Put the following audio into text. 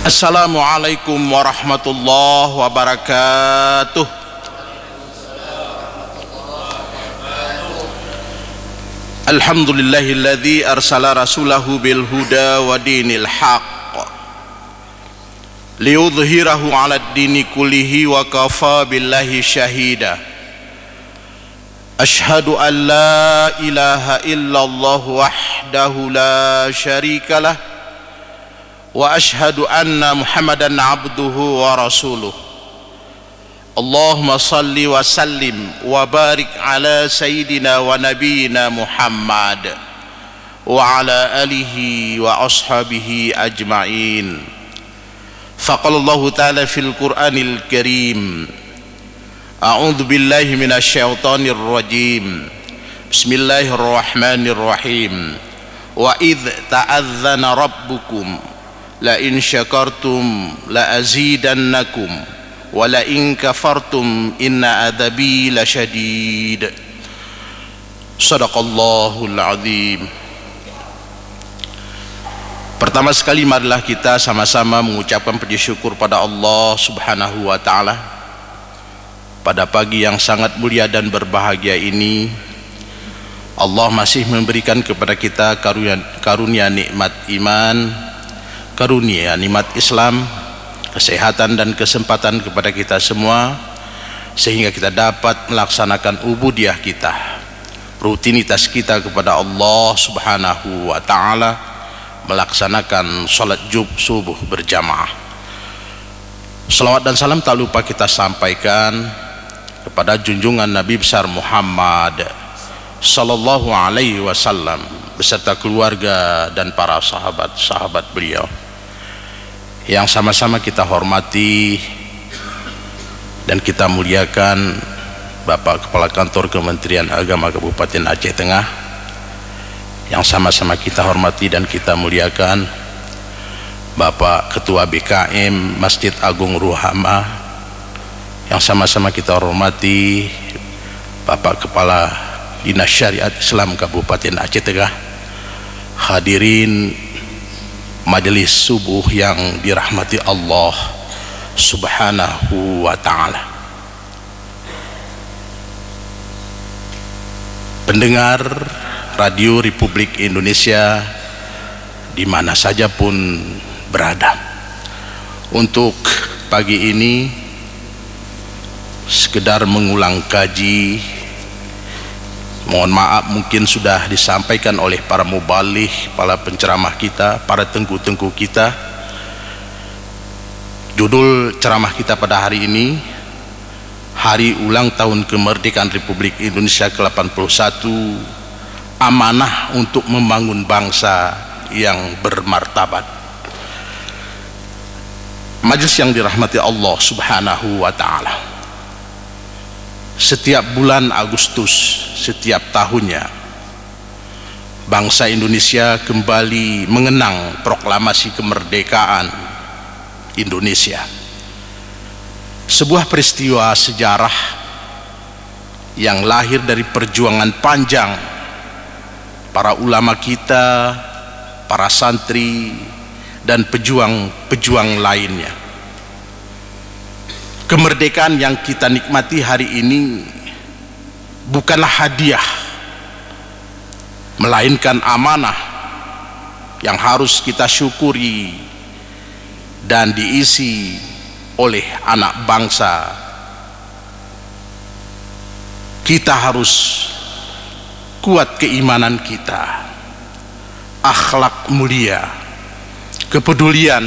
Assalamualaikum warahmatullahi wabarakatuh. Alhamdulillahilladzi arsala rasulahu bil huda wa dinil haqq liyudhhirahu 'alad dini kullihi wa kafa billahi syahida. Asyhadu an la ilaha illallah wahdahu la syarikalah wa asyhadu anna Muhammadan abduhu wa rasuluh. Allahumma salli wa sallim wa barik ala sayyidina wa nabiyyina Muhammad wa ala alihi wa ashabihi ajma'in. Faqala Allah ta'ala fil Qur'anil Karim, a'udzu billahi minasy syaithanir rajim. Bismillahirrahmanirrahim. Wa idz ta'adzana rabbukum la in syakartum la azidannakum wa la in kafartum inna adzabi lasyadid. Shadaqallahul azim. Pertama sekali marilah kita sama-sama mengucapkan puji syukur pada Allah Subhanahu wa taala. Pada pagi yang sangat mulia dan berbahagia ini, Allah masih memberikan kepada kita karunia nikmat iman, karunia nikmat Islam, kesehatan dan kesempatan kepada kita semua, sehingga kita dapat melaksanakan ubudiyah kita, rutinitas kita kepada Allah Subhanahu wa taala, melaksanakan salat subuh berjamaah. Salawat dan salam tak lupa kita sampaikan kepada junjungan Nabi besar Muhammad sallallahu alaihi wasallam beserta keluarga dan para sahabat-sahabat beliau yang sama-sama kita hormati dan kita muliakan Bapak Kepala Kantor Kementerian Agama Kabupaten Aceh Tengah, yang sama-sama kita hormati dan kita muliakan Bapak Ketua BKM Masjid Agung Ruhama, yang sama-sama kita hormati Bapak Kepala Dinas Syariat Islam Kabupaten Aceh Tengah, hadirin majelis subuh yang dirahmati Allah Subhanahu wa taala, pendengar Radio Republik Indonesia di mana saja pun berada. Untuk pagi ini sekedar mengulang kaji, mohon maaf mungkin sudah disampaikan oleh para mubaligh, para penceramah kita, para tengku-tengku kita. Judul ceramah kita pada hari ini, Hari Ulang Tahun Kemerdekaan Republik Indonesia ke-81, amanah untuk membangun bangsa yang bermartabat. Majelis yang dirahmati Allah Subhanahu wa taala, setiap bulan Agustus setiap tahunnya bangsa Indonesia kembali mengenang proklamasi kemerdekaan Indonesia, sebuah peristiwa sejarah yang lahir dari perjuangan panjang para ulama kita, para santri dan pejuang-pejuang lainnya. Kemerdekaan yang kita nikmati hari ini bukanlah hadiah, melainkan amanah yang harus kita syukuri dan diisi oleh anak bangsa. Kita harus kuat keimanan kita, akhlak mulia, kepedulian